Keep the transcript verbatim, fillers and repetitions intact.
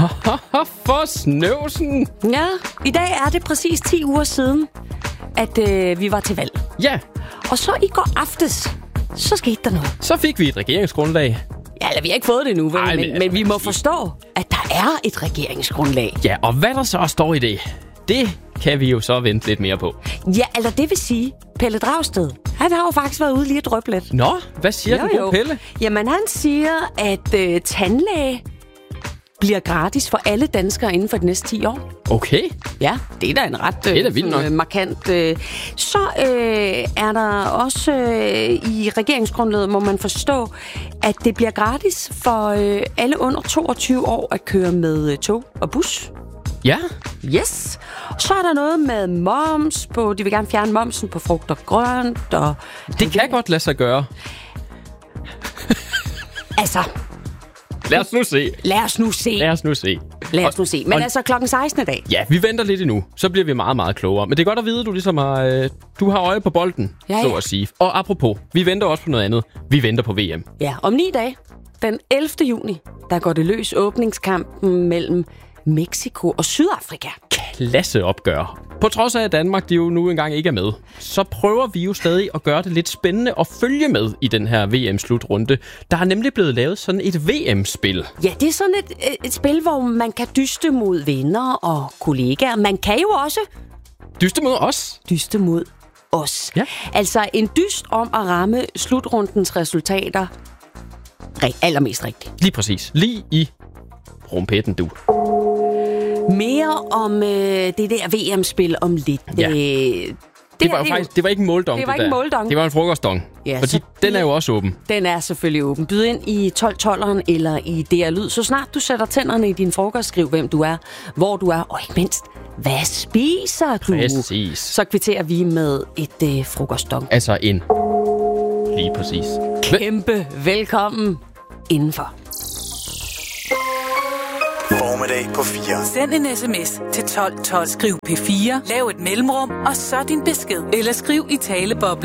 For snøvsen. Ja, i dag er det præcis ti uger siden, at øh, vi var til valg. Ja. Og så i går aftes, så skete der noget. Så fik vi et regeringsgrundlag. Ja, eller vi har ikke fået det nu, vel? Ej, men, men, men vi må forstå, at der er et regeringsgrundlag. Ja, og hvad der så står i det, det kan vi jo så vente lidt mere på. Ja, eller det vil sige, Pelle Dragsted, han har jo faktisk været ude lige at drøbe lidt. Nå, hvad siger jo, den gode jo. Pelle? Jamen, han siger, at øh, tandlæge bliver gratis for alle danskere inden for de næste ti år. Okay. Ja, det er da en ret øh, det er da vildt nok. øh, markant. Øh. Så øh, er der også øh, i regeringsgrundlaget, må man forstå, at det bliver gratis for øh, alle under toogtyve år at køre med øh, tog og bus. Ja. Yes. Så er der noget med moms på, de vil gerne fjerne momsen på frugt og grønt. Og Det kan godt lade sig gøre. Altså, Lad os nu se. lad os nu se. Lad os nu se. Lad os nu se. Men og, altså klokken seksten i dag. Ja, vi venter lidt endnu. Så bliver vi meget, meget klogere. Men det er godt at vide, at du ligesom har, øh, du har øje på bolden, Ja, ja. så at sige. Og apropos, vi venter også på noget andet. Vi venter på V M. Ja, om ni dage, den ellevte juni, der går det løs åbningskampen mellem Mexico og Sydafrika. Klasse opgør. På trods af, at Danmark de jo nu engang ikke er med, så prøver vi jo stadig at gøre det lidt spændende at følge med i den her V M-slutrunde. Der er nemlig blevet lavet sådan et V M-spil. Ja, det er sådan et, et spil, hvor man kan dyste mod venner og kollegaer. Man kan jo også Dyste mod os. dyste mod os. Ja. Altså en dyst om at ramme slutrundens resultater rig- allermest rigtigt. Lige præcis. Lige i rumpetten, du. Mere om øh, det der V M-spil om lidt. Ja. Øh, Det, det var jo er faktisk, det var ikke en måldong, det var ikke der. en måldong. Det var en frokostdong. Ja, fordi så den er jo også åben. Den er selvfølgelig åben. Byd ind i tolv tolveren eller i D R Lyd, så snart du sætter tænderne i din frokost, skriv hvem du er, hvor du er, og ikke mindst, hvad spiser du? Præcis. Så kvitterer vi med et øh, frokostdong. Altså en. Lige præcis. Kæmpe velkommen indenfor. Formiddag på fire. Send en sms til tolv tolv. Skriv P fire, lav et mellemrum, og så din besked. Eller skriv i taleboble.